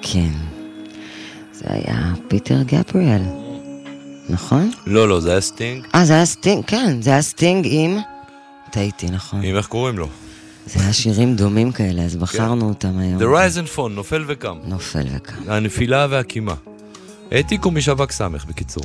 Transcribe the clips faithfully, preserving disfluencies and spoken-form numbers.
כן. זה היה פיטר גבריאל. נכון? לא, לא, זה היה סטינג. אה, זה היה סטינג, כן, זה היה סטינג עם... טעיתי, נכון. עם איך קוראים לו? זה היה שירים דומים כאלה, אז בחרנו אותם היום. The Rise and Fall, נופל וקם. נופל וקם. הנפילה והקימה. העתיקו משבק סמך, בקיצור.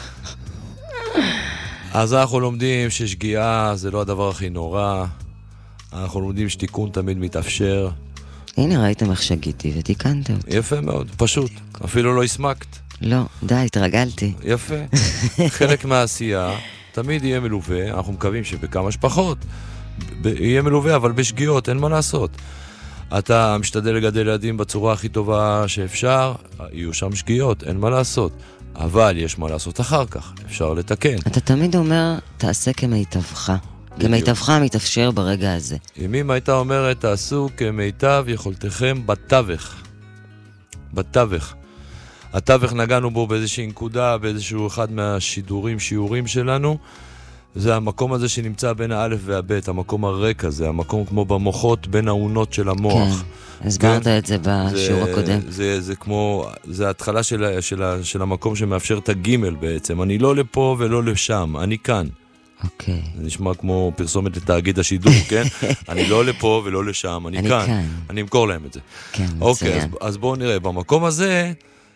אז אנחנו לומדים ששגיאה זה לא הדבר הכי נורא. אנחנו לומדים שתיקון תמיד מתאפשר. הנה, ראיתם איך שגיתי ותיקנתם. יפה מאוד, פשוט. אפילו לא הסמקת. לא, די, התרגלתי. יפה. חלק מהעשייה תמיד יהיה מלווה, אנחנו מקווים שבכמה שפחות יהיה מלווה, אבל בשגיאות, אין מה לעשות. אתה משתדל לגדל ילדים בצורה הכי טובה שאפשר, יהיו שם שגיאות, אין מה לעשות. אבל יש מה לעשות אחר כך, אפשר לתקן. אתה תמיד אומר, תעשה כמיטבך. כמיטבך מתאפשר ברגע הזה. אם אמא הייתה אומרת, תעשו כמיטב יכולתכם בתווך. בתווך. התווך נגענו בו באיזושהי נקודה, באיזשהו אחד מהשידורים, שיעורים שלנו. זה המקום הזה שנמצא בין האלף והבית, המקום הריק הזה, המקום כמו במוחות בין העונות של המוח. כן, הסברת כן? את זה בשיעור זה, הקודם. זה, זה כמו, זה ההתחלה של, של, של המקום שמאפשר את הגימל בעצם. אני לא לפה ולא לשם, אני כאן. אוקיי. זה נשמע כמו פרסומת לתאגיד השידור, כן? אני לא לפה ולא לשם, אני, אני כאן. כאן. אני אמכור להם את זה. כן, אוקיי, מצוין. אז, אז בואו נראה, במקום הזה